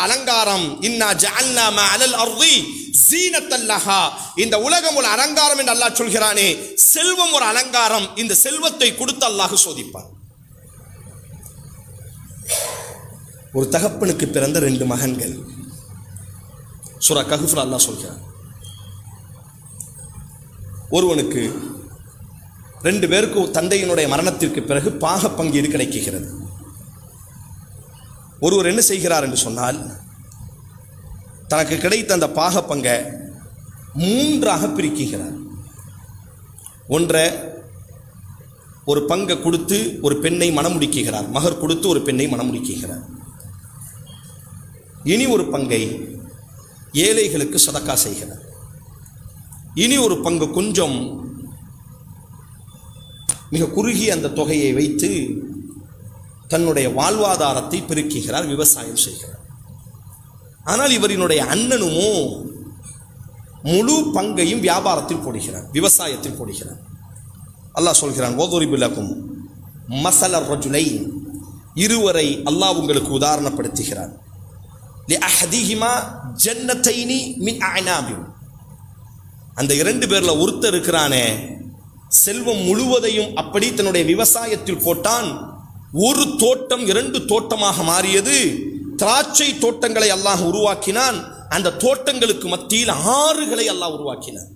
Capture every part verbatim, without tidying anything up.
அலங்காரம். இன்னா ஜஅல்னா மா அலல் அர்தி ஸீனத்தல் லஹா. இந்த உலகம் ஒரு அலங்காரம் என்று அல்லாஹ் சொல்கிறானே, செல்வம் ஒரு அலங்காரம். இந்த செல்வத்தை கொடுத்து அல்லாஹ் சோதிப்பான். ஒரு தகப்பனுக்கு பிறந்த ரெண்டு மகன்கள். சூரா கஹ்ஃப்ல அல்லாஹ் சொல்கிறான், ஒருவனுக்கு ரெண்டு பேருக்கும் தந்தையினுடைய மரணத்திற்கு பிறகு பாக பங்கீடு கிடைக்கிறது. ஒருவர் என்ன செய்கிறார் என்று சொன்னால், தனக்கு கிடைத்த அந்த பாக பங்கை மூன்றாக பிரிக்கிறார். ஒன்றை ஒரு பங்கை கொடுத்து ஒரு பெண்ணை மணமுடிக்கிறார், மகர் கொடுத்து ஒரு பெண்ணை மணமுடிக்கிறார். இனி ஒரு பங்கை ஏழைகளுக்கு சதக்கா செய்கிறார். இனி ஒரு பங்கு கொஞ்சம் மிக குறுகிய அந்த தொகையை வைத்து தன்னுடைய வாழ்வாதாரத்தை பெருக்குகிறார், விவசாயம் செய்கிறார். ஆனால் இவரினுடைய அண்ணனுமோ முழு பங்கையும் வியாபாரத்தில் போடுகிறார், விவசாயத்தில் போடுகிறார். அல்லாஹ் சொல்கிறான், வதுரிபு லகும் மஸல ரஜுலைன், இருவரை அல்லாஹ் உங்களுக்கு உதாரணப்படுத்துகிறார். லிஅஹதிஹிமா ஜன்னத்தைனி மின் அஅனாபின், அந்த இரண்டு பேர்ல ஒருத்தர் இருக்கிறானே, செல்வம் முழுவதையும் அப்படி தன்னுடைய விவசாயத்தில் போட்டான். ஒரு தோட்டம் இரண்டு தோட்டமாக மாறியது. திராட்சை தோட்டங்களை அல்லாஹ் உருவாக்கினான். அந்த தோட்டங்களுக்கு மத்தியில் ஆறுகளை அல்லாஹ் உருவாக்கினான்.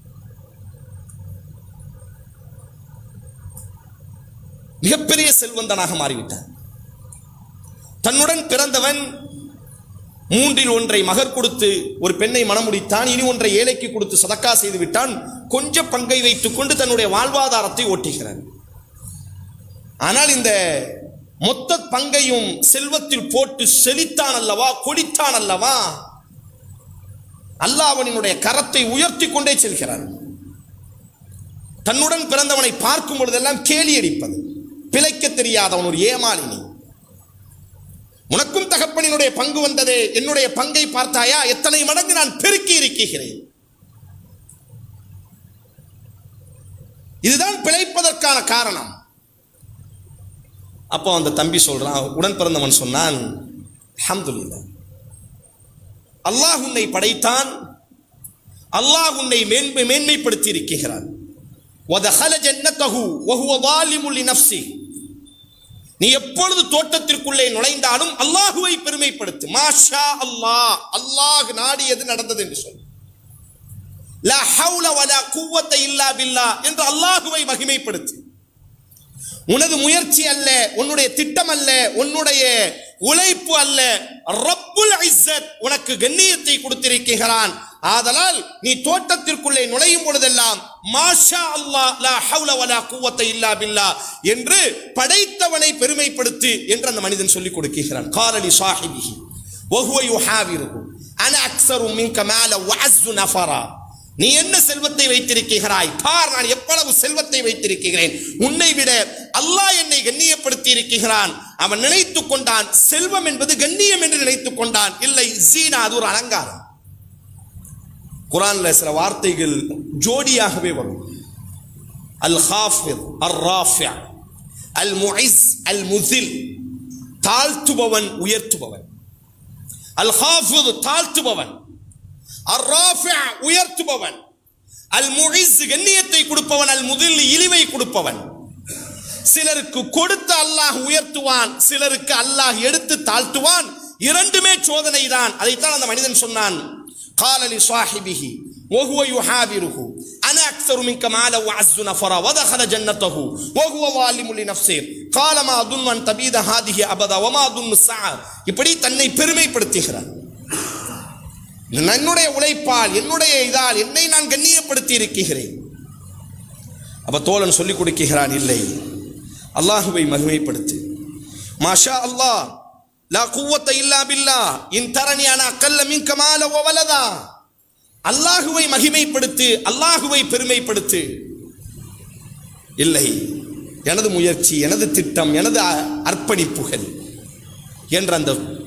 மிகப்பெரிய செல்வந்தனாக மாறிவிட்டான். தன்னுடன் பிறந்தவன் மூன்றில் ஒன்றை மகர் கொடுத்து ஒரு பெண்ணை மணமுடித்தான். இனி ஒன்றை ஏழைக்கு கொடுத்து சதக்கா செய்து விட்டான். கொஞ்ச பங்கை வைத்துக் கொண்டு தன்னுடைய வாழ்வாதாரத்தை ஓட்டுகிறான். ஆனால் இந்த மொத்த பங்கையும் செல்வத்தில் போட்டு செழித்தான் அல்லவா, கொடித்தான் அல்லவா, அல்லாஹ் அவனுடைய கரத்தை உயர்த்தி கொண்டே செல்கிறான். தன்னுடன் பிறந்தவனை பார்க்கும் பொழுதெல்லாம் கேலி அடிப்பது, பிழைக்க தெரியாதவன் ஒரு ஏமாளினி. உனக்கும் தகப்பனினுடைய பங்கு வந்ததே, என்னுடைய பங்கை பார்த்தாயா, எத்தனை மடங்கு நான் பெருக்கி இருக்கிறேன். இதுதான் பிழைப்பதற்கான காரணம். அப்போ அந்த தம்பி சொல்றான், உடன் பிறந்தவன் சொன்னான், அல்ஹம்துலில்லாஹ், அல்லாஹ் உன்னை படைத்தான், அல்லாஹ் உன்னை மேன்மை மேன்மைப்படுத்தி இருக்கிறான். வதஹல ஜன்னதஹு வஹுவ ஸாலிமுல் லினஃப்ஸிஹி, நீ எப்பொழுது தோட்டத்திற்குள்ளே நுழைந்தாலும் அல்லாஹுவை பெருமைப்படுத்து. மாஷா அல்லாஹ், அல்லாஹ் நாடியது நடந்தது என்று சொல். லா ஹவுல வலா குவத்த இல்லா பில்லாஹ் என்று அல்லாஹுவை மகிமைப்படுத்து. உனது முயற்சி அல்ல, உன்னுடைய திட்டம் அல்ல, உன்னுடைய உழைப்பு அல்ல, ரப்புல் இஸ்ஸத் உனக்கு கண்ணியத்தை கொடுத்திருக்கிறான். ஆதலால் நீ தோட்டத்திற்குள்ளே நுழையும் பொழுதெல்லாம் மாஷா அல்லாஹ் லா ஹவுல வலா குவத்த இல்லா பில்லாஹ் என்று படைத்தவனை பெருமைப்படுத்து என்று அந்த மனிதன் சொல்லிக் கொடுக்கிறான். காலலி சாஹிபிஹி வஹுவ யுஹாவிருஹு அன அக்ஸரு மின்க மால வஅஸ்ஸு நஃபரா, நீ என்ன செல்வத்தை வைத்திருக்கிறாய் பார், நான் எவ்வளவு செல்வத்தை வைத்திருக்கிறேன், உன்னை விட அல்லாஹ் என்னை கண்ணியப்படுத்தி இருக்கிறான். அவன் நினைத்துக் கொண்டான் செல்வம் என்பது கண்ணியம் என்று நினைத்துக் கொண்டான். இல்லை, ஜீனா, அது ஒரு அலங்காரம். குர்ஆன்ல சில வார்த்தைகள் ஜோடியாகவே வரும். அல் ஹாஃபித், அர் ராஃபி, அல் முஇஸ், அல் முஸில், தாழ்த்துபவன் உயர்த்துபவன். அல் ஹாஃபித் தாழ்த்துபவன், அர் ராஃபி உயர்த்துபவன், அல் முஇஸ் கண்ணியத்தை கொடுப்பவன், அல் முஸில் இழிவை கொடுப்பவன். சிலருக்கு கொடுத்து அல்லாஹ் உயர்த்துவான், சிலருக்கு அல்லாஹ் எடுத்து தாழ்த்துவான். இரண்டுமே சோதனை தான். அதைத்தான் அந்த மனிதன் சொன்னான். قال لصاحبه وهو يحاوره انا اكثر منك مالا واعز نفرا ودخل جنته وهو ظالم لنفسه قال ما اظن ان تبيد هذه ابدا وما اظن الساعه. இப்படி தன்னை பெருமைப்படுத்துகிறார். என்னுடைய உழைப்பால், என்னுடைய இதால் என்னை நான் கண்ணியப்படுத்தி இருக்கிறேன். அப்ப தோழன் சொல்லிக் கொடுக்கிறான், இல்லை, அல்லாஹுவை மகிமைப்படுத்து. மாஷா அல்லாஹ் லா குவத்த இல்லா பில்லாஹ் இன் தரனி அனா அக்கல்ல மின்க மால வ வலதா. அல்லாஹுவை மகிமைப்படுத்து, அல்லாஹுவை பெருமைப்படுத்து. இல்லை, எனது முயற்சி, எனது திட்டம், எனது அர்ப்பணிப்புகள் என்ற அந்த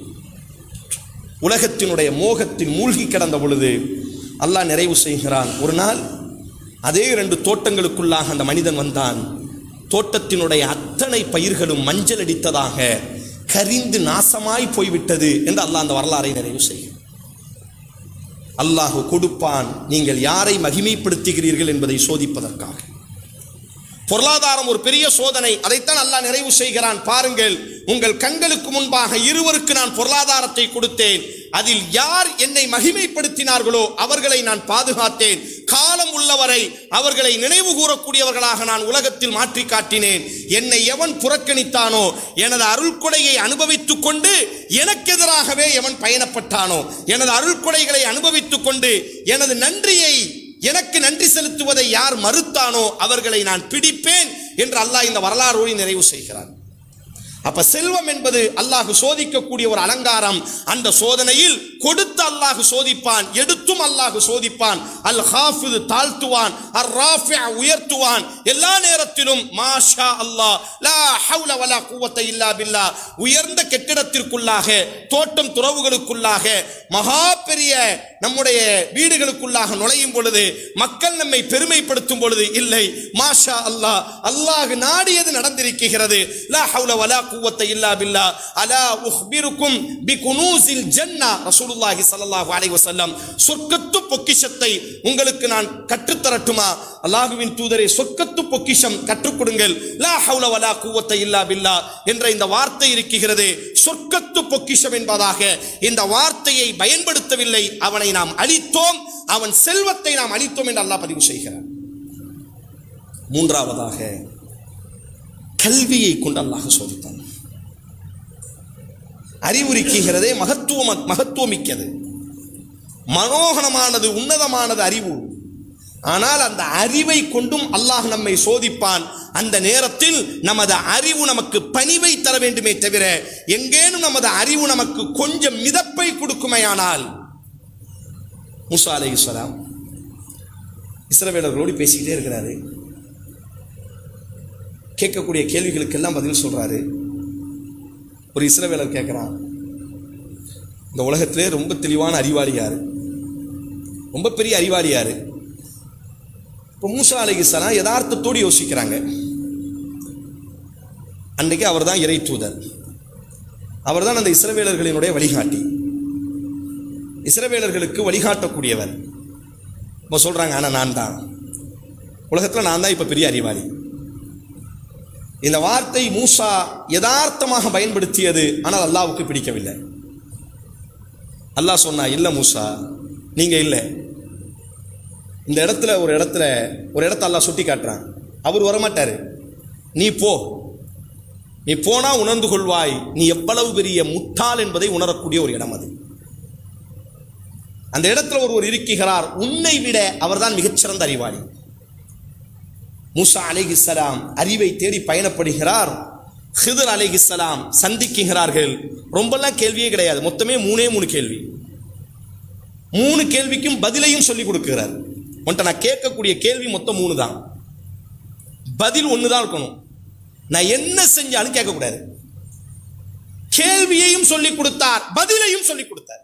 உலகத்தினுடைய மோகத்தில் மூழ்கி கிடந்த பொழுது அல்லாஹ் நிறைவு செய்கிறான். ஒரு நாள் அதே இரண்டு தோட்டங்களுக்குள்ளாக அந்த மனிதன் வந்தான். தோட்டத்தினுடைய அத்தனை பயிர்களும் மஞ்சள் அடித்ததாக, கரிந்து நாசமாய் போய்விட்டது என்று அல்லாஹ் அந்த வரலாறை நிறைவு செய்யும். அல்லாஹ் கொடுப்பான், நீங்கள் யாரை மகிமைப்படுத்துகிறீர்கள் என்பதை சோதிப்பதற்காக. பொருளாதாரம் ஒரு பெரிய சோதனை, அதைத்தான் அல்லாஹ் நிறைவு செய்கிறான். பாருங்கள், உங்கள் கண்களுக்கு முன்பாக இருவருக்கு நான் பொருளாதாரத்தை கொடுத்தேன், அதில் யார் என்னை மகிமைப்படுத்தினார்களோ அவர்களை நான் பாதுகாத்தேன், காலம் உள்ளவரை அவர்களை நினைவு கூறக்கூடியவர்களாக நான் உலகத்தில் மாற்றி காட்டினேன். என்னை எவன் புறக்கணித்தானோ, எனது அருள்கொடையை அனுபவித்துக் கொண்டு எனக்கு எதிராகவே எவன் பயணப்பட்டானோ, எனது அருள்கொடைகளை அனுபவித்துக் கொண்டு எனது நன்றியை, எனக்கு நன்றி செலுத்துவதை யார் மறுத்தானோ அவர்களை நான் பிடிப்பேன் என்று அல்லாஹ் இந்த வரலாறோடு நிறைவு செய்கிறார். அப்ப செல்வம் என்பது அல்லாஹ் சோதிக்கக்கூடிய ஒரு அலங்காரம். அந்த சோதனையில் கொடுத்து அல்லாஹ் சோதிப்பான், எடுத்தும் அல்லாஹ் சோதிப்பான். அல் ஹாஃபிது தாழ்த்துவான், அர் ராஃபி உயர்த்துவான். எல்லா நேரத்திலும் மாஷா அல்லாஹ் லா ஹவுல வலா குவத்த இல்லா பில்லாஹ். உயர்ந்த கெட்டிடத்திற்குள்ளாக, தோட்டம் துறவுகளுக்குள்ளாக, மகா பெரிய நம்முடைய வீடுகளுக்குள்ளாக நுழையும் பொழுது மக்கள் நம்மை பெருமைப்படுத்தும் பொழுது இல்லை, மாஷா அல்லாஹ், அல்லாஹ் நாடியது நடந்திருக்கிறது. லா ஹவுல வலா குவத்த இல்லா பில்லாஹ். அலா உஹ்பிருக்கும் பிகுனூஸில் ஜன்னah. ரசூலுல்லாஹி ஸல்லல்லாஹு அலைஹி வஸல்லம், சொர்க்கத்து பொக்கிஷத்தை உங்களுக்கு நான் கற்றுத் தரட்டுமா? அல்லாஹ்வின் தூதரே, சொர்க்கத்து பொக்கிஷம் கற்றுக் கொடுங்கள். லா ஹவுல வலா குவத்த இல்லா பில்லாஹ் என்ற இந்த வார்த்தை இருக்கிறது. சொர்க்கத்து பொக்கிஷம் என்பதாக இந்த வார்த்தையை பயன்படுத்தவில்லை. அவனை நாம் அழித்தோம், அவன் செல்வத்தை நாம் அழித்தோம் என்று அல்லாஹ் பதிவு செய்கிறார். மூன்றாவதாக கல்வியை கொண்டு அல்லாஹ் சோதித்தான். அறிவுரிக்கிறதே மகத்துவம், மகத்துவமிக்கது, மனோகரமானது, உன்னதமானது அறிவு. ஆனால் அந்த அறிவை கொண்டும் அல்லாஹ் நம்மை சோதிப்பான். அந்த நேரத்தில் நமது அறிவு நமக்கு பணிவை தர வேண்டுமே தவிர, எங்கேனும் நமது அறிவு நமக்கு கொஞ்சம் மிதப்பை கொடுக்குமையானால். மூசா அலைஹிஸ்ஸலாம் இஸ்ரவேலர்களோடு பேசிக்கிட்டே இருக்கிறாரு. கேட்கக்கூடிய கேள்விகளுக்கெல்லாம் பதில் சொல்றாரு. ஒரு இஸ்ரவேலர் கேட்கிறான், இந்த உலகத்திலே ரொம்ப தெளிவான அறிவாளி யாரு, ரொம்ப பெரிய அறிவாளி யாரு? இப்போ மூசா அலைஹிஸ்ஸலாம் யதார்த்தத்தோடு யோசிக்கிறாங்க. அன்றைக்கு அவர் தான் இறை தூதர், அவர் தான் அந்த இஸ்ரவேலர்களினுடைய வழிகாட்டி, இஸ்ரவேலர்களுக்கு வழிகாட்டக்கூடியவர். இப்போ சொல்றாங்க, ஆனால் நான் தான் உலகத்தில் நான் தான் இப்போ பெரிய அறிவாளி. இந்த வார்த்தை மூசா யதார்த்தமாக பயன்படுத்தியது, ஆனால் அல்லாஹ்வுக்கு பிடிக்கவில்லை. அல்லாஹ் சொன்னா, இல்லை மூசா, நீங்க இல்லை. இந்த இடத்துல ஒரு இடத்துல ஒரு இடத்த அல்லாஹ் சுட்டி காட்டுறான். அவர் வரமாட்டாரு, நீ போ, நீ போனா உணர்ந்து கொள்வாய் நீ எவ்வளவு பெரிய முட்டாள் என்பதை உணரக்கூடிய ஒரு இடம் அது. அந்த இடத்துல ஒருவர் இருக்கிறார், உன்னை விட அவர்தான் மிகச்சிறந்த அறிவாளி. மூசா அலைஹிஸ்ஸலாம் அறிவை தேடி பயணப்படுகிறார். ஹிதர் அலைஹிஸ்ஸலாம் சந்திக்கிறார்கள். ரொம்பலாம் கேள்வியே கிடையாது, மொத்தமே மூணே மூணு கேள்வி. மூணு கேள்விக்கும் பதிலையும் சொல்லிக் கொடுக்கிறார். உன்ட்ட நான் கேட்கக்கூடிய கேள்வி மொத்தம் மூணு தான், பதில் ஒன்று தான் இருக்கணும். நான் என்ன செஞ்சாலும் கேட்கக்கூடாது. கேள்வியையும் சொல்லிக் கொடுத்தார், பதிலையும் சொல்லிக் கொடுத்தார்.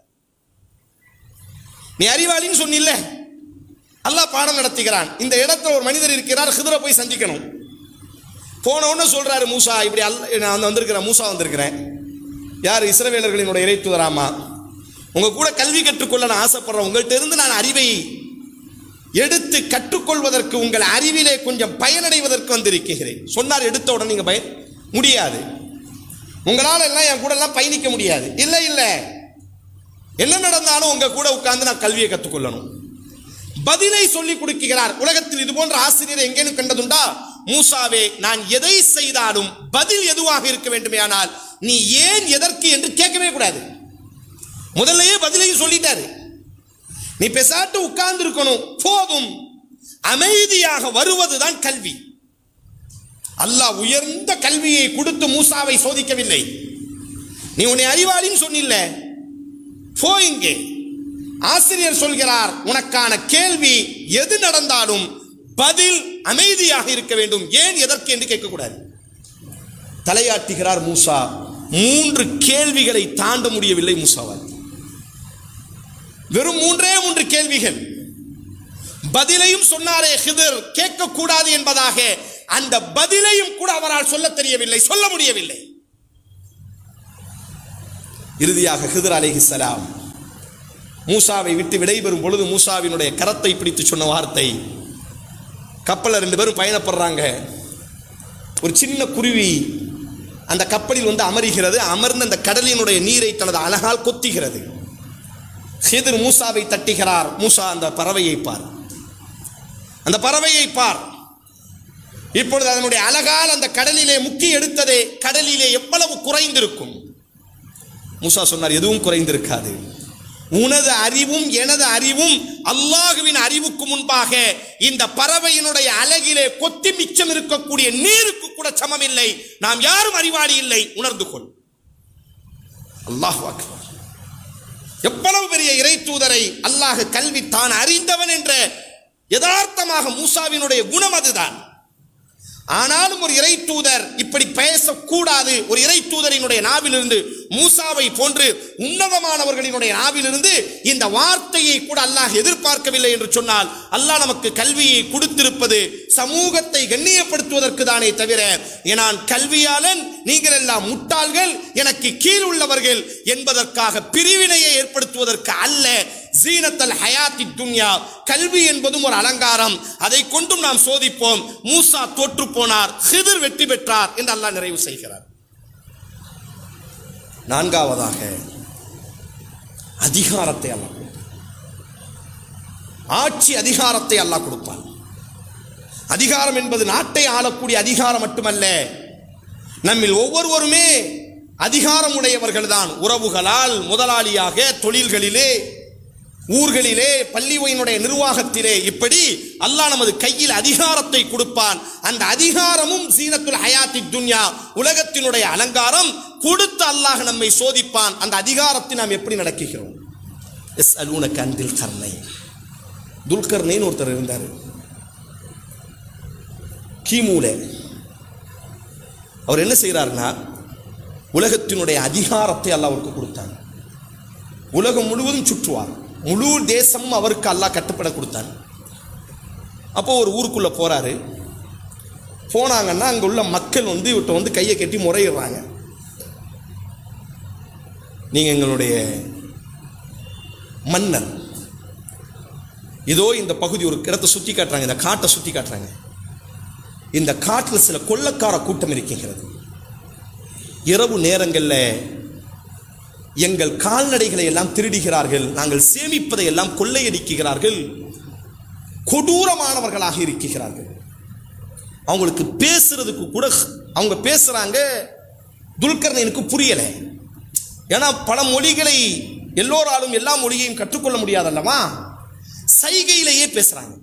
நீ அறிவாளின்னு சொன்னில்ல, அல்லாஹ் பாடம் நடத்துகிறான். இந்த இடத்துல ஒரு மனிதர் இருக்கிறார், ஹிதரை போய் சந்திக்கணும். போன உடனே சொல்றாரு, மூசா இப்படி அல்ல, நான் வந்திருக்கிறேன், மூசா வந்திருக்கிறேன். யார்? இஸ்ரவேலர்களினுடைய இறை தூதராமா, உங்க கூட கல்வி கற்றுக்கொள்ள நான் ஆசைப்படுறேன். உங்கள்கிட்ட இருந்து நான் அறிவை எடுத்து கற்றுக்கொள்வதற்கு, உங்கள் அறிவிலே கொஞ்சம் பயனடைவதற்கு வந்திருக்கிறேன் சொன்னார். எடுத்த உடனே நீங்க பயன் முடியாது, உங்களால் எல்லாம் என் கூட எல்லாம் பயணிக்க முடியாது. இல்லை இல்லை, என்ன நடந்தாலும் உங்க கூட உட்கார்ந்து நான் கல்வியை கற்றுக்கொள்ளணும். பதிலை சொல்லிக் கொடுக்கிறார். உலகத்தில் இது போன்ற ஆசிரியரை எங்கேனும் கண்டதுண்டா? மூசாவே, நான் எதை செய்தாலும் பதில் எதுவாக இருக்க வேண்டுமேயானால் நீ ஏன் எதற்கு என்று கேட்கவே கூடாது. முதல்லயே பதிலையும் சொல்லிட்டாரு. நீ பேசாட்டு உட்கார்ந்து இருக்கணும், போதும். அமைதியாக வருவதுதான் கல்வி. அல்லாஹ் உயர்ந்த கல்வியை கொடுத்து மூசாவை சோதிக்கவில்லை. நீ உன்னை அறிவாளின்னு சொன்னில்ல, போ இங்கே. ஆசிரியர் சொல்கிறார், உனக்கான கேள்வி எது நடந்தாலும் பதில் அமைதியாக இருக்க வேண்டும். ஏன் எதற்கு என்று கேட்கக்கூடாது. தலையாட்டுகிறார் மூசா. மூன்று கேள்விகளை தாண்ட முடியவில்லை மூசாவால். வெறும் மூன்றே மூன்று கேள்விகள். பதிலையும் சொன்னாரே ஹிதர், கேட்கக்கூடாது என்பதாக அந்த பதிலையும் கூட அவரால் சொல்ல தெரியவில்லை, சொல்ல முடியவில்லை. இறுதியாக ஹிதர் அலைஹிஸ்ஸலாம் மூசாவை விட்டு விடைபெறும் பொழுது மூசாவினுடைய கரத்தை பிடித்து சொன்ன வார்த்தை, கப்பலில் ரெண்டு பேரும் பயணப்படுறாங்க. ஒரு சின்ன குருவி அந்த கப்பலில் வந்து அமர்கிறது. அமர்ந்து அந்த கடலினுடைய நீரை தனது அழகால் கொத்துகிறது. ஹிதர் மூசாவை தட்டுகிறார். மூசா, அந்த பறவையை பார், அந்த பறவையை பார். இப்பொழுது அதனுடைய அழகால் அந்த கடலிலே முக்கி எடுத்ததே கடலிலே எவ்வளவு குறைந்திருக்கும். மூசா சொன்னார், எதுவும் குறைந்திருக்காது. உனது அறிவும் எனது அறிவும் அல்லாஹுவின் அறிவுக்கு முன்பாக இந்த பறவையினுடைய அழகிலே கொத்தி மிச்சம் இருக்கக்கூடிய நீருக்கு கூட சமம் இல்லை. நாம் யாரும் அறிவாளி இல்லை, உணர்ந்து கொள். அல்லாஹ் அக்பர். எவ்வளவு பெரிய இறை தூதரை அல்லாஹ் கல்வி தான் அறிந்தவன் என்ற யதார்த்தமாக மூசாவினுடைய குணம் அதுதான். ஆனாலும் ஒரு இறை தூதர் இப்படி பேசக்கூடாது. ஒரு இறை தூதரினுடைய நாவிலிருந்து, மூசாவை போன்று உன்னதமானவர்களினுடைய நாவிலிருந்து இந்த வார்த்தையை கூட அல்லாஹ் எதிர்பார்க்கவில்லை என்று சொன்னால், அல்லாஹ் நமக்கு கல்வியை கொடுத்திருப்பது சமூகத்தை கண்ணியப்படுத்துவதற்கு தானே தவிர, நான் கல்வியாளன், நீங்கள் எல்லாம் முட்டாள்கள், எனக்கு கீழ் உள்ளவர்கள் என்பதற்காக பிரிவினையை ஏற்படுத்துவதற்கு அல்ல. ஜீனத்தல் ஹயாத்தி துன்யா, கல்வி என்பதும் ஒரு அலங்காரம், அதை கொண்டும் நாம் சோதிப்போம். மூசா தோற்று போனார், ஹிதர் வெற்றி பெற்றார் என்று அல்லாஹ் நிறைவு செய்கிறார். நான்காவதாக அதிகாரத்தை அல்லாஹ் கொடுப்பான். ஆட்சி அதிகாரத்தை அல்லாஹ் கொடுப்பான். அதிகாரம் என்பது நாட்டை ஆளக்கூடிய அதிகாரம் மட்டுமல்ல, நம்மில் ஒவ்வொருவருமே அதிகாரம் உடையவர்கள் தான். உறவுகளால், முதலாளியாக, தொழில்களிலே, ஊர்களிலே, பள்ளியினுடைய நிர்வாகத்திலே, இப்படி அல்லாஹ் நமது கையில் அதிகாரத்தை கொடுப்பான். அந்த அதிகாரமும் ஜீனத்துல் ஹயாத்தி துன்யா, உலகத்தினுடைய அலங்காரம். கொடுத்து அல்லாஹ் நம்மை சோதிப்பான். அந்த அதிகாரத்தை நாம் எப்படி நடக்குகிறோம். எஸ் அலூன கந்தில் கர்ணை, துல்கர்ணைன்னு ஒருத்தர் இருந்தார் கிமுல. அவர் என்ன செய்கிறார்னா, உலகத்தினுடைய அதிகாரத்தை அல்லாஹ் அவருக்கு கொடுத்தார். உலகம் முழுவதும் சுற்றுவார், முழு தேசமும் அவருக்கு அல்லாஹ் கட்டுப்பட கொடுத்தார். அப்போ ஒரு ஊருக்குள்ள போறாரு. போனாங்கன்னா அங்க உள்ள மக்கள் வந்து இவர்கிட்ட வந்து கையை கட்டி முறையிடுறாங்க. நீங்க எங்களுடைய மன்னர், இதோ இந்த பகுதி, ஒரு இடத்தை சுத்தி காட்டுறாங்க, இந்த காட்டை சுத்தி காட்டுறாங்க. இந்த காட்டில் சில கொள்ளக்கார கூட்டம் இருக்கிறது. இரவு நேரங்களில் எங்கள் கால்நடைகளை எல்லாம் திருடுகிறார்கள், நாங்கள் சேமிப்பதை எல்லாம் கொள்ளையடிக்கிறார்கள், கொடூரமானவர்களாக இருக்கிறார்கள். அவங்களுக்கு பேசுறதுக்கு கூட, அவங்க பேசுறாங்க, துல்கர்ணைனுக்கு புரியலை. ஏன்னா பல மொழிகளை எல்லோராலும் எல்லா மொழியையும் கற்றுக்கொள்ள முடியாதல்லவா, சைகையிலேயே பேசுறாங்க.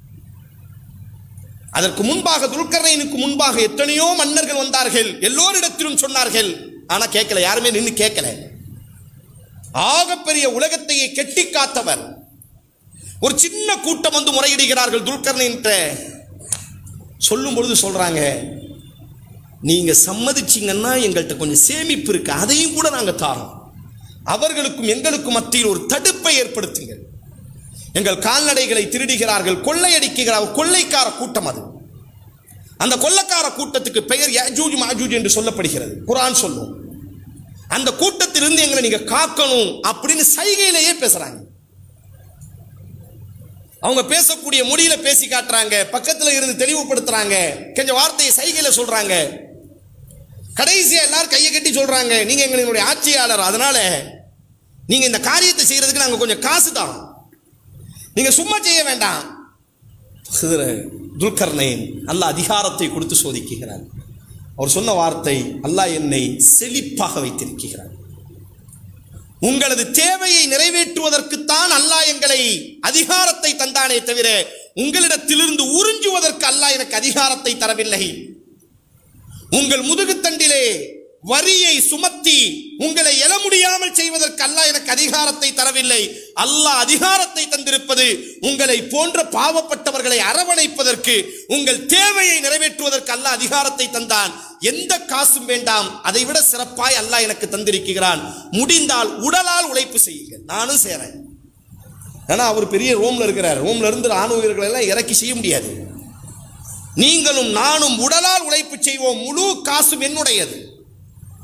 அதற்கு முன்பாக, துல்கர்ணைனுக்கு முன்பாக எத்தனையோ மன்னர்கள் வந்தார்கள், எல்லோரிடத்திலும் சொன்னார்கள், ஆனா கேட்கல, யாருமே நின்று கேட்கல. ஆகப்பெரிய உலகத்தையே கெட்டி காத்தவர். ஒரு சின்ன கூட்டம் வந்து முறையிடுகிறார்கள் துல்கர்ணைன். சொல்லும் பொழுது சொல்றாங்க, நீங்க சம்மதிச்சீங்கன்னா எங்கள்கிட்ட கொஞ்சம் சேமிப்பு இருக்கு, அதையும் கூட நாங்க தாரோம். அவர்களுக்கும் எங்களுக்கும் மத்தியில் ஒரு தடுப்பை ஏற்படுத்துங்கள். எங்கள் கால்நடைகளை திருடுகிறார்கள், கொள்ளையடிக்கிறார்கள், கொள்ளைக்கார கூட்டம் அது. அந்த கொள்ளைக்கார கூட்டத்துக்கு பெயர் யஜூஜ் மாஜூஜ் என்று சொல்லப்படுகிறது, குர்ஆன் சொல்லும். அந்த கூட்டத்திலிருந்து எங்களை நீங்க காக்கணும் அப்படின்னு சைகையிலேயே பேசுறாங்க. அவங்க பேசக்கூடிய மொழியில பேசி காட்டுறாங்க, பக்கத்துல இருந்து தெளிவுபடுத்துறாங்க, கொஞ்சம் வார்த்தையை சைகையில சொல்றாங்க. கடைசியா எல்லாரும் கையை கட்டி சொல்றாங்க, நீங்க எங்களுடைய ஆட்சியாளர், அதனால நீங்க இந்த காரியத்தை செய்யறதுக்கு நாங்க கொஞ்சம் காசு தான், நீங்க சும்மா செய்ய வேண்டாம். துல்கர்ணைன் அல்லாஹ் அதிகாரத்தை கொடுத்து சோதிக்கிறார். அவர் சொன்ன வார்த்தை, அல்லாஹ் என்னை செழிப்பாக வைத்திருக்கிறார். உங்களது தேவையை நிறைவேற்றுவதற்குத்தான் அல்லாஹ் எங்களை அதிகாரத்தை தந்தானே தவிர உங்களிடத்திலிருந்து உறிஞ்சுவதற்கு அல்லாஹ் எனக்கு அதிகாரத்தை தரவில்லை. உங்கள் முதுகுத்தண்டிலே வரியை சுமத்தி உங்களை எழ முடியாமல் செய்வதற்கு அல்லாஹ் எனக்கு அதிகாரத்தை தரவில்லை. அல்லாஹ் அதிகாரத்தை தந்திருப்பது உங்களை போன்ற பாவப்பட்டவர்களை அரவணைப்பதற்கு, உங்கள் தேவையை நிறைவேற்றுவதற்கு அல்லாஹ் அதிகாரத்தை தந்தான். எந்த காசும் வேண்டாம், அதை விட சிறப்பாய் அல்லாஹ் எனக்கு தந்திருக்கிறான். முடிந்தால் உடலால் உழைப்பு செய்யுங்கள், நானும் சேரேன். ஏன்னா அவர் பெரிய ரோம்ல இருக்கிறார், ரோம்ல இருந்து ராணுவ வீரர்கள் எல்லாம் இறக்கி செய்ய முடியாது. நீங்களும் நானும் உடலால் உழைப்பு செய்வோம், முழு காசும் என்னுடையது.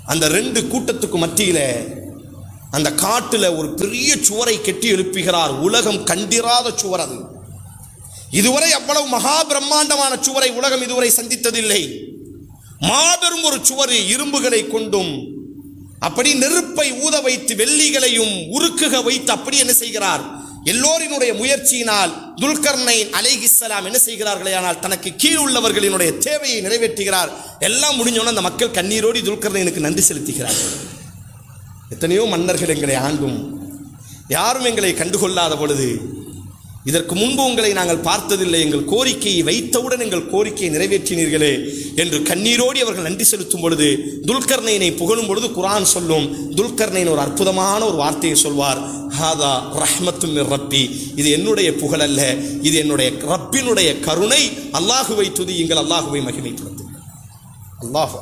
அந்த ரெண்டு கூட்டத்துக்கு மத்தியில அந்த காட்டுல ஒரு பெரிய சுவரை கட்டி எழுப்புகிறார். உலகம் கண்டிராத சுவர் அது. இதுவரை அவ்வளவு மகா பிரம்மாண்டமான சுவரை உலகம் இதுவரை சந்தித்ததில்லை. மாபெரும் ஒரு சுவர், இரும்புகளை கொண்டும் அப்படி நெருப்பை ஊத வைத்து வெள்ளிகளையும் உருக்குக வைத்து அப்படி என்ன செய்கிறார், எல்லோரினுடைய முயற்சியினால் துல்கர்னைன் அலைஹிஸ்ஸலாம் என்ன செய்கிறார்களே, ஆனால் தனக்கு கீழ் உள்ளவர்களினுடைய தேவையை நிறைவேற்றுகிறார். எல்லாம் முடிஞ்சோன்னு அந்த மக்கள் கண்ணீரோடி துல்கர்னைனுக்கு நன்றி செலுத்துகிறார்கள். எத்தனையோ மன்னர்கள் எங்களை ஆண்டும் யாரும் எங்களை கண்டுகொள்ளாத பொழுது, இதற்கு முன்பு உங்களை நாங்கள் பார்த்ததில்லை, எங்கள் கோரிக்கையை வைத்தவுடன் எங்கள் கோரிக்கையை நிறைவேற்றினீர்களே என்று கண்ணீரோடி அவர்கள் நன்றி செலுத்தும் பொழுது, துல்கர்னைனை புகழும் பொழுது குர்ஆன் சொல்லும், துல்கர்னைன் ஒரு அற்புதமான ஒரு வார்த்தையை சொல்வார், ஹாதா ரஹ்மத்தும் மிர் ரப்பி, இது என்னுடைய புகழ் அல்ல, இது என்னுடைய ரப்பினுடைய கருணை. அல்லாஹுவை துதியுங்கள், அல்லாஹுவை மகிமைப்படுத்துங்கள். அல்லாஹ்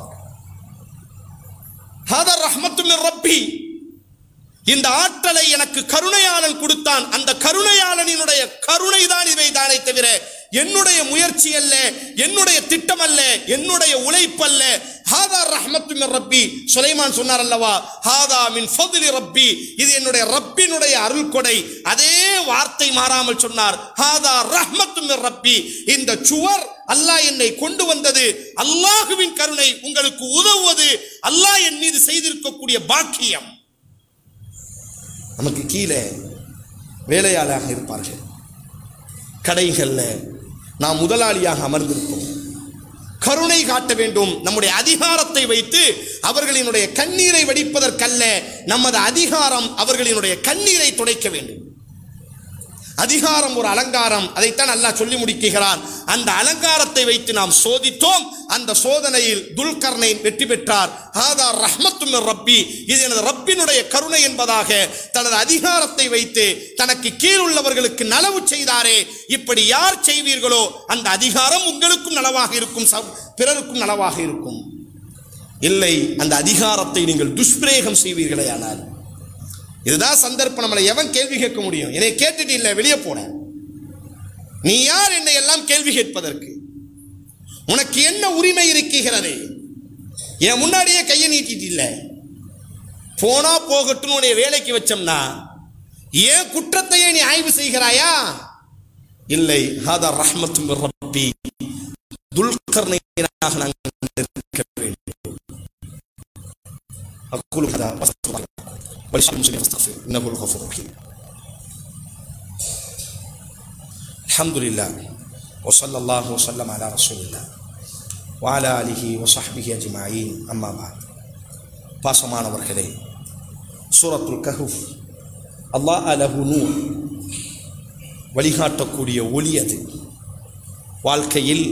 ஹாதா ரஹ்மத்தும் மிர் ரப்பி, இந்த ஆற்றலை எனக்கு கருணையாளன் கொடுத்தான். அந்த கருணையாளனினுடைய கருணை தான் இவை தானே தவிர என்னுடைய முயற்சி அல்ல, என்னுடைய திட்டம் அல்ல, என்னுடைய உழைப்பல்ல. ஹாதா ரஹ்மத்து மின் ரப்பி, சுலைமான் சொன்னார் அல்லவா, ஹாதா மின் ஃபத்லி ரப்பி, இது என்னுடைய ரப்பினுடைய அருள் கொடை. அதே வார்த்தை மாறாமல் சொன்னார், ஹாதா ரஹ்மத்து மின் ரப்பி, இந்த சுவர் அல்லாஹ் என்னை கொண்டு வந்தது, அல்லாஹுவின் கருணை, உங்களுக்கு உதவுவது அல்லாஹ் என் மீது செய்திருக்கக்கூடிய பாக்கியம். நமக்கு கீழே வேலையாளாக இருப்பார்கள், கடைகளில் நாம் முதலாளியாக அமர்ந்திருப்போம். கருணை காட்ட வேண்டும். நம்முடைய அதிகாரத்தை வைத்து அவர்களினுடைய கண்ணீரை வடிப்பதற்கல்ல, நமது அதிகாரம் அவர்களினுடைய கண்ணீரை துடைக்க வேண்டும். அதிகாரம் ஒரு அலங்காரம், அதைத்தான் அல்லாஹ் சொல்லி முடிக்கிறான். அந்த அலங்காரத்தை வைத்து நாம் சோதித்தோம். அந்த சோதனையில் துல்கர்னைன் வெற்றி பெற்றார். ஹாதா ரஹ்மத்து மிர் ரப்பி, இது எனது ரப்பினுடைய கருணை என்பதாக தனது அதிகாரத்தை வைத்து தனக்கு கீழ் உள்ளவர்களுக்கு நலவு செய்தாரே. இப்படி யார் செய்வீர்களோ அந்த அதிகாரம் உங்களுக்கும் நலவாக இருக்கும், பிறருக்கும் நலவாக இருக்கும். இல்லை, அந்த அதிகாரத்தை நீங்கள் துஷ்பிரயோகம் செய்வீர்களே ஆனால், இதுதான் சந்தர்ப்பம். நம்மளை எவன் கேள்வி கேட்க முடியும்? என்னை கேட்டுட்டு இல்லை, வெளியே போன, நீ யார் என்னை எல்லாம் கேள்வி கேட்பதற்கு? உனக்கு என்ன உரிமை இருக்கிறது? என் முன்னாடியே கையை நீட்டிட்டு இல்லை, போனா போகட்டும் உன்னை வேலைக்கு வச்சோம்னா ஏன் குற்றத்தையே நீ ஆய்வு செய்கிறாயா? இல்லை, ஹாதா ரஹ்மத்தும் மிர் ரப்பி, துல்கர்னைனாக நாங்கள் இருக்க வேண்டும். அக்குலு ஹதா வஸ்தக்ஃபிர் வலிஸ்முஸ்லிம் வஸ்தக்ஃபிர் இன்னஹுல் கஃபூர் ரஹீம். அல்ஹம்துலில்லாஹ் வஸல்லல்லாஹு வஸல்லம் அலா ரசூலில்லாஹ் வஅலா ஆலிஹி வஸஹ்பிஹி அஜ்மஈன். அம்மா பஅத். பாசமானவர்களே, சூரத்துல் கஹ்ஃப் அல்லாஹ் லஹு நூர், வழிகாட்டக்கூடிய ஒளி அது. வாழ்க்கையில்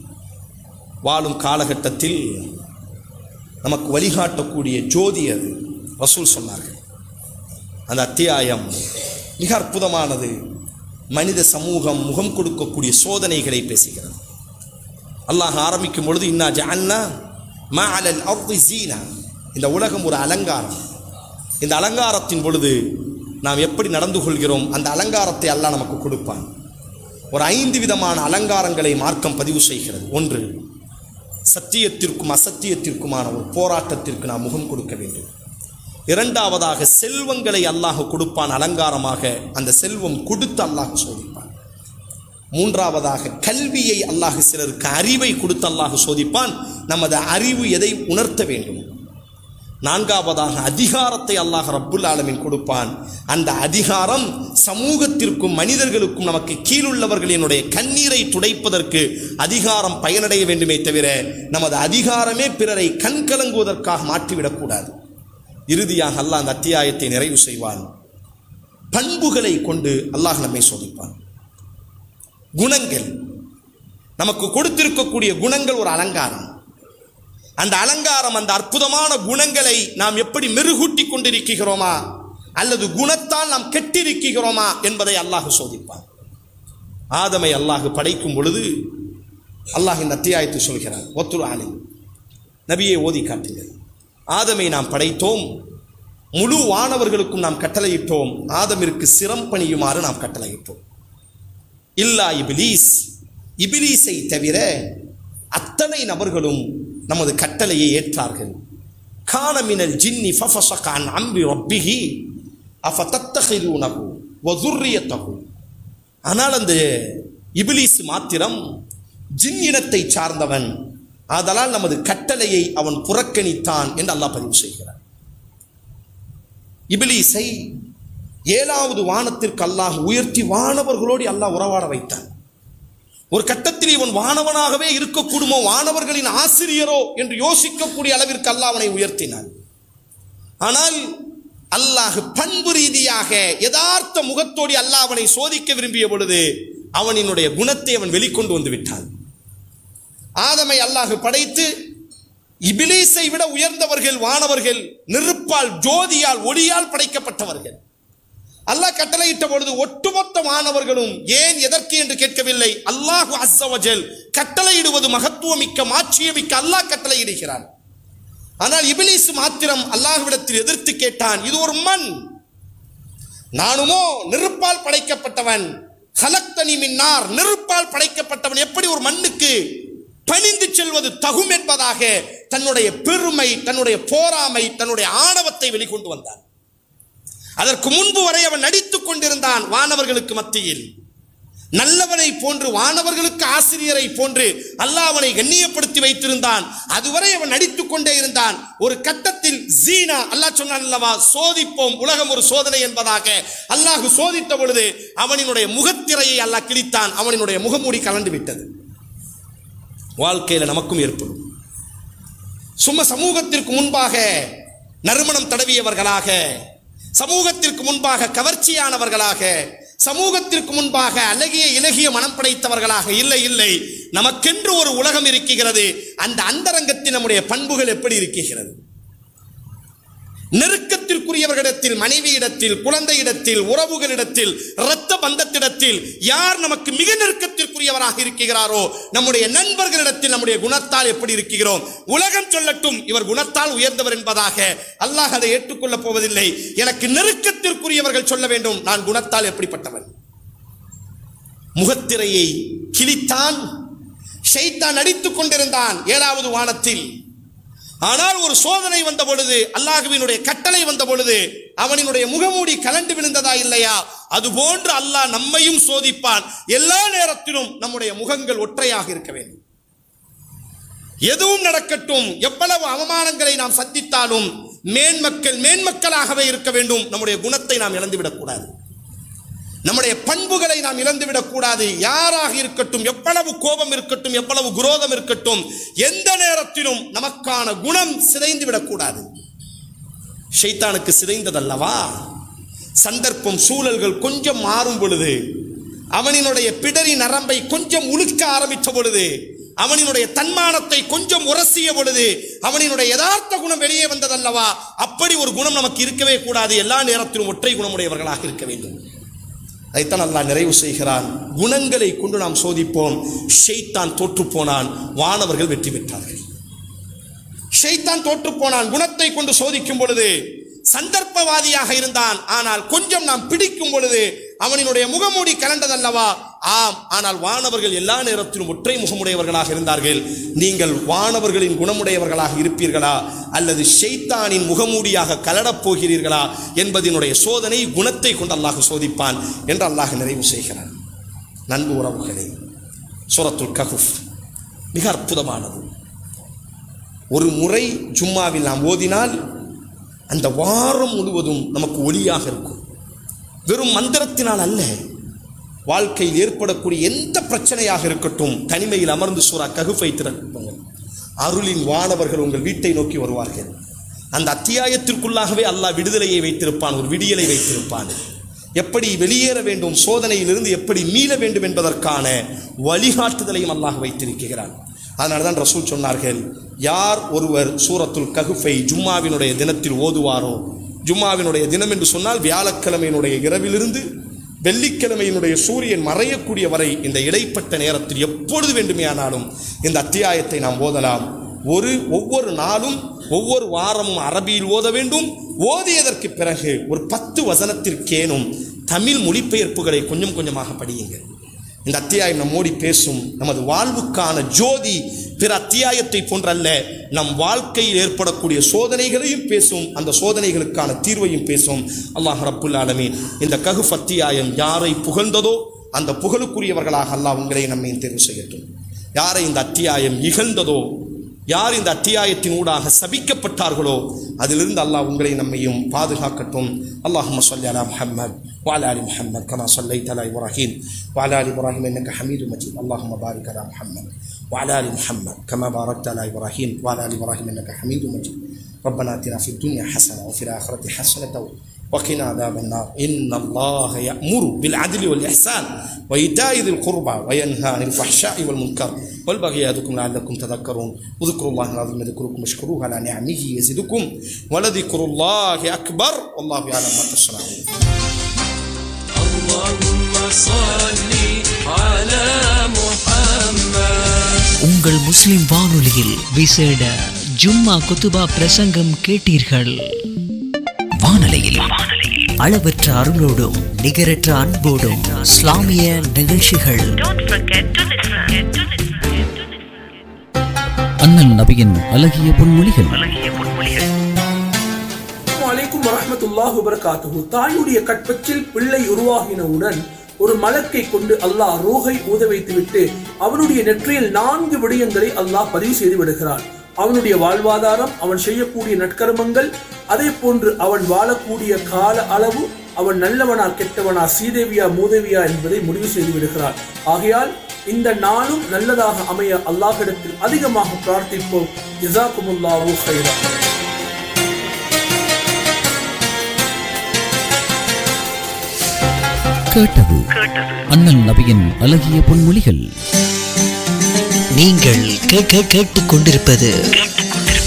வாழும் காலகட்டத்தில் நமக்கு வழிகாட்டக்கூடிய ஜோதி அது. ரசூல் சொன்னார்கள். அந்த அத்தியாயம் மிக அற்புதமானது. மனித சமூகம் முகம் கொடுக்கக்கூடிய சோதனைகளை பேசுகிறது. அல்லாஹ் ஆரம்பிக்கும் பொழுது, இன்னா ஜஅல்னா மா அலல் அர்தி ஸீனா, இந்த உலகம் ஒரு அலங்காரம். இந்த அலங்காரத்தின் பொழுது நாம் எப்படி நடந்து கொள்கிறோம், அந்த அலங்காரத்தை அல்லாஹ் நமக்கு கொடுப்பான். ஒரு ஐந்து விதமான அலங்காரங்களை மார்க்கம் பதிவு செய்கிறது. ஒன்று, சத்தியத்திற்கும் அசத்தியத்திற்குமான ஒரு போராட்டத்திற்கு நாம் முகம் கொடுக்க வேண்டும். இரண்டாவதாக, செல்வங்களை அல்லாஹ் கொடுப்பான் அலங்காரமாக, அந்த செல்வம் கொடுத்து அல்லாஹ் சோதிப்பான். மூன்றாவதாக, கல்வியை அல்லாஹ் சிலருக்கு அறிவை கொடுத்து அல்லாஹ் சோதிப்பான், நமது அறிவு எதை உணர்த்த வேண்டும். நான்காவதாக, அதிகாரத்தை அல்லாஹ் ரப்புல் ஆலமீன் கொடுப்பான். அந்த அதிகாரம் சமூகத்திற்கும் மனிதர்களுக்கும் நமக்கு கீழுள்ளவர்களினுடைய கண்ணீரை துடைப்பதற்கு அதிகாரம் பயனடைய வேண்டுமே தவிர நமது அதிகாரமே பிறரை கண்கலங்குவதற்காக மாற்றிவிடக்கூடாது. இறுதியாக அல்லாஹ் அந்த அத்தியாயத்தை நிறைவு செய்வான். பண்புகளை கொண்டு அல்லாஹ் நம்மை சோதிப்பான். குணங்கள், நமக்கு கொடுத்திருக்கக்கூடிய குணங்கள் ஒரு அலங்காரம். அந்த அலங்காரம், அந்த அற்புதமான குணங்களை நாம் எப்படி மெருகூட்டி கொண்டிருக்கிறோமா அல்லது குணத்தால் நாம் கெட்டிருக்கிறோமா என்பதை அல்லாஹ் சோதிப்பான். ஆதமை அல்லாஹ் படைக்கும் பொழுது அல்லாஹ் இந்த அத்தியாயத்தை சொல்கிறார். ஒத்துரு ஆலை நபியை ஓதி காட்டுங்கள். ஆதமை நாம் படைத்தோம், முழு வானவர்களுக்கும் நாம் கட்டளையிட்டோம், ஆதமிற்கு சிரம் பணியுமாறு நாம் கட்டளையிட்டோம். இல்லா இபிலீஸ், இபிலீஸை தவிர அத்தனை நபர்களும் நமது கட்டளையை ஏற்றார்கள். கான மினல் ஜின்னி ஃபஃபஸக அன் அம்ரி ரப்பிஹி அஃபதத்தகிதுனஹு வ ذُرِّيَّتَهُ. ஆனால் அந்த இப்லீஸ் மாத்திரம் ஜின் இனத்தை சார்ந்தவன், ஆதலால் நமது கட்டளையை அவன் புறக்கணித்தான் என்று அல்லாஹ் பதிவு செய்கிறார். இப்லீஸை ஏழாவது வானத்திற்கு அல்லாஹ் உயர்த்தி வானவர்களோடு அல்லாஹ் உறவாட வைத்தான். ஒரு கட்டத்தில் இவன் வானவனாகவே இருக்கக்கூடுமோ, வானவர்களின் ஆசிரியரோ என்று யோசிக்கக்கூடிய அளவிற்கு அல்லாஹ் அவனை உயர்த்தினான். ஆனால் அல்லாஹ் பண்பு ரீதியாக யதார்த்த முகத்தோடு அல்லாஹ் அவனை சோதிக்க விரும்பிய பொழுது அவனினுடைய குணத்தை அவன் வெளிக்கொண்டு வந்து விட்டான். ஆதமை அல்லாஹ் படைத்து இபிலீஸை விட உயர்ந்தவர்கள் வானவர்கள், நெருப்பால் ஜோதியால் ஒளியால் படைக்கப்பட்டவர்கள். அல்லாஹ் கட்டளையிட்ட பொழுது ஒட்டுமொத்த மாணவர்களும் ஏன் எதற்கு என்று கேட்கவில்லை. அல்லாஹு அஸ்ஸ வஜல் கட்டளையிடுவது மகத்துவமிக்க மாட்சியமிக்க அல்லாஹ் கட்டளையிடுகிறான். ஆனால் இப்லீஸ் மாத்திரம் அல்லாஹ்விடத்தில் எதிர்த்து கேட்டான், இது ஒரு மண், நானுமோ நெருப்பால் படைக்கப்பட்டவன், ஹலக்தனி மின் நார், நெருப்பால் படைக்கப்பட்டவன், எப்படி ஒரு மண்ணுக்கு பணிந்து செல்வது தகும் என்பதாக தன்னுடைய பெருமை, தன்னுடைய போராமை, தன்னுடைய ஆணவத்தை வெளிக்கொண்டு வந்தான். அதற்கு முன்பு வரை அவன் நடித்துக் கொண்டிருந்தான் வானவர்களுக்கு மத்தியில், நல்லவனை போன்று, வானவர்களுக்கு ஆசிரியரை போன்று அல்லாஹ் அவனை கண்ணியப்படுத்தி வைத்திருந்தான். அதுவரை அவன் நடித்துக் கொண்டே இருந்தான். ஒரு கட்டத்தில் ஜீனா, அல்லாஹ் சொன்னான் அல்லவா, சோதிப்போம், உலகம் ஒரு சோதனை என்பதாக. அல்லாஹ் சோதித்த பொழுது அவனினுடைய முகத்திரையை அல்லாஹ் கிழித்தான், அவனினுடைய முகமூடி கலண்டு விட்டது. வாழ்க்கையில் நமக்கும் ஏற்படும். சும்மா சமூகத்திற்கு முன்பாக நறுமணம் தடவியவர்களாக, சமூகத்திற்கு முன்பாக கவர்ச்சியானவர்களாக, சமூகத்திற்கு முன்பாக அழகிய இலகிய மனம் படைத்தவர்களாக இல்லை இல்லை. நமக்கென்று ஒரு உலகம் இருக்கிறது. அந்த அந்தரங்கத்தில் நம்முடைய பண்புகள் எப்படி இருக்கிறது? நெருக்கத்திற்குரியவர்களிடத்தில், மனைவியிடத்தில், குழந்தையிடத்தில், உறவுகளிடத்தில், இரத்த பந்தத்திடத்தில் யார் நமக்கு மிக நெருக்கத்திற்குரியவராக இருக்கிறாரோ, நம்முடைய நண்பர்களிடத்தில் நம்முடைய குணத்தால் எப்படி இருக்கிறோம்? உலகம் சொல்லட்டும் இவர் குணத்தால் உயர்ந்தவர் என்பதாக, அல்லாஹ் அதை ஏற்றுக்கொள்ளப் போவதில்லை. எனக்கு நெருக்கத்திற்குரியவர்கள் சொல்ல வேண்டும், நான் குணத்தால் எப்படிப்பட்டவன். முகத்திரையை கிழித்தான், ஷைத்தான் நடித்துக் கொண்டிருந்தான் ஏழாவது வானத்தில். ஆனால் ஒரு சோதனை வந்த பொழுது, அல்லாஹ்வினுடைய கட்டளை வந்த பொழுது அவனினுடைய முகமூடி கலண்டு விழுந்ததா இல்லையா? அதுபோன்று அல்லாஹ் நம்மையும் சோதிப்பான். எல்லா நேரத்திலும் நம்முடைய முகங்கள் ஒற்றையாக இருக்க வேண்டும். எதுவும் நடக்கட்டும், எவ்வளவு அவமானங்களை நாம் சந்தித்தாலும் மேன்மக்கள் மேன்மக்களாகவே இருக்க வேண்டும். நம்முடைய குணத்தை நாம் இழந்துவிடக் கூடாது, நம்முடைய பண்புகளை நாம் இழந்துவிடக் கூடாது. யாராக இருக்கட்டும், எவ்வளவு கோபம் இருக்கட்டும், எவ்வளவு குரோதம் இருக்கட்டும், எந்த நேரத்திலும் நமக்கான குணம் சிதைந்து விடக்கூடாது. ஷைத்தானுக்கு சிதைந்ததல்லவா? சந்தர்ப்பம், சூழல்கள் கொஞ்சம் மாறும் பொழுது, அவனினுடைய பிடரி நரம்பை கொஞ்சம் உழுக்க ஆரம்பித்த பொழுது, அவனினுடைய தன்மானத்தை கொஞ்சம் உரசிய பொழுது அவனினுடைய யதார்த்த குணம் வெளியே வந்ததல்லவா? அப்படி ஒரு குணம் நமக்கு இருக்கவே கூடாது. எல்லா நேரத்திலும் ஒற்றை குணமுடையவர்களாக இருக்க வேண்டும். அதைத்தான் அல்லாஹ் நிறைவு செய்கிறான். குணங்களை கொண்டு நாம் சோதிப்போம். ஷைத்தான் தோற்று போனான், வானவர்கள் வெற்றி பெற்றார்கள். ஷைத்தான் தோற்று போனான். குணத்தை கொண்டு சோதிக்கும் பொழுது சந்தர்ப்பவாதியாக இருந்தான். ஆனால் கொஞ்சம் நாம் பிடிக்கும் பொழுது அவனினுடைய முகமூடி கலண்டதல்லவா? ஆம். ஆனால் வானவர்கள் எல்லா நேரத்திலும் ஒற்றை முகமுடையவர்களாக இருந்தார்கள். நீங்கள் வானவர்களின் குணமுடையவர்களாக இருப்பீர்களா அல்லது ஷைத்தானின் முகமூடியாக கலடப் போகிறீர்களா என்பதனுடைய சோதனை குணத்தை கொண்டு அல்லாஹ் சோதிப்பான் என்று அல்லாஹ் நிறைவு செய்கிறான். நண்பு உறவுகளே, சூரத்துல் கஹ்ஃப் மிக அற்புதமானது. ஒரு முறை ஜும்மாவில் நாம் ஓதினால் அந்த வாரம் முழுவதும் நமக்கு ஒளியாக இருக்கும். வெறும் மந்திரத்தினால் அல்ல, வாழ்க்கையில் ஏற்படக்கூடிய எந்த பிரச்சனையாக இருக்கட்டும், தனிமையில் அமர்ந்து சூரா கஹ்ஃபை திறக்குங்கள். அருளின் வானவர்கள் உங்கள் வீட்டை நோக்கி வருவார்கள். அந்த அத்தியாயத்திற்குள்ளாகவே அல்லாஹ் விடுதலையை வைத்திருப்பான், ஒரு விடியலை வைத்திருப்பான். எப்படி வெளியேற வேண்டும், சோதனையிலிருந்து எப்படி மீள வேண்டும் என்பதற்கான வழிகாட்டுதலையும் அல்லாஹ் வைத்திருக்கிறான். அதனால தான் ரசூல் சொன்னார்கள், யார் ஒருவர் சூரத்துல் கஹ்ஃபை ஜும்மாவினுடைய தினத்தில் ஓதுவாரோ, ஜும்மாவினுடைய தினம் என்று சொன்னால் வியாழக்கிழமையினுடைய இரவிலிருந்து வெள்ளிக்கிழமையினுடைய சூரியன் மறையக்கூடிய வரை இந்த இடைப்பட்ட நேரத்தில் எப்பொழுது வேண்டுமையானாலும் இந்த அத்தியாயத்தை நாம் ஓதலாம். ஒரு ஒவ்வொரு நாளும் ஒவ்வொரு வாரமும் அரபியில் ஓத வேண்டும். ஓதியதற்கு பிறகு ஒரு பத்து வசனத்திற்கேனும் தமிழ் மொழிபெயர்ப்புகளை கொஞ்சம் கொஞ்சமாக படியுங்கள். இந்த அத்தியாயம் நம்மோடி பேசும். நமது வாழ்வுக்கான ஜோதி பிற அத்தியாயத்தை போன்றல்ல, நம் வாழ்க்கையில் ஏற்படக்கூடிய சோதனைகளையும் பேசும், அந்த சோதனைகளுக்கான தீர்வையும் பேசும். அல்லாஹ் ரப்புல் ஆலமீன் இந்த கஹ்ஃப் அத்தியாயம் யாரை புகழ்ந்ததோ அந்த புகழுக்குரியவர்களாக அல்லாஹ் உங்களை நம்மை தேர்வு செய்யட்டும். யாரை இந்த அத்தியாயம் இகழ்ந்ததோ, யார் இந்த அத்தியாயத்தின் ஊடாக சபிக்கப்பட்டார்களோ அதிலிருந்து அல்லாஹ் உங்களை நம்மையும் பாதுகாக்கட்டும். அல்லாஹும்ம ஸல்லி அலா முஹம்மத் வ அலா ஆலி முஹம்மத் கமா ஸல்லைத அலா இப்ராஹீம் வ அலா ஆலி இப்ராஹீம் இன்னக ஹமீதும் மஜீத். அல்லாஹும்ம பாரிக் அலா முஹம்மத் வ அலா ஆலி முஹம்மத் கமா பாரக்த அலா இப்ராஹீம் வ அலா ஆலி இப்ராஹீம் இன்னக ஹமீதும் மஜீத். ربنا آتنا في الدنيا حسنة وفي الآخرة حسنة وقنا عذاب النار. إن الله يأمر بالعدل والإحسان وإيتاء ذي القربى وينهى عن الفحشاء والمنكر والبغي يعظكم لعلكم تذكرون. اذكروا الله العظيم يذكركم واشكروه على نعمه يزدكم ولذكر الله أكبر والله يعلم ما تصنعون. اللهم صل على محمد. உங்கள் முஸ்லிம் வானொலியில் விசேட ஜும்மா குத்துபா பிரசங்கம் கேட்டீர்கள். வானொலியில் அளவற்ற அருளோடும் நிகரற்ற அன்போடும் இஸ்லாமிய நிகழ்ச்சிகள். அண்ணல் நபியின் அழகிய பொன்மொழிகள். அலைக்கும் வரஹ்மத்துல்லாஹி வபரகாத்துஹு. தாயுடைய கற்பத்தில் பிள்ளை உருவாகினவுடன் ஒரு மலக்கை கொண்டு அல்லாஹ் ரூஹை ஊத வைத்துவிட்டு அவனுடைய நெற்றியில் நான்கு விடயங்களை அல்லாஹ் பதிவு செய்து விடுகிறான். அவனுடைய வாழ்வாதாரம், அவன் செய்யக்கூடிய நற்கர்மங்கள், அதே போன்று அவன் வாழக்கூடிய கால அளவு, அவன் நல்லவனா கெட்டவனா, சீதேவியா மூதேவியா என்பதை முடிவு செய்து விடுகிறான். ஆகையால் இந்த நாளும் நல்லதாக அமைய அல்லாஹ்விடத்தில் அதிகமாக பிரார்த்திப்போம். ஜஸாக்குமுல்லாஹு கைரா. கேட்டது அண்ணல் நபியின் அழகிய பொன்மொழிகள். நீங்கள் கேட்டுக் கொண்டிருப்பது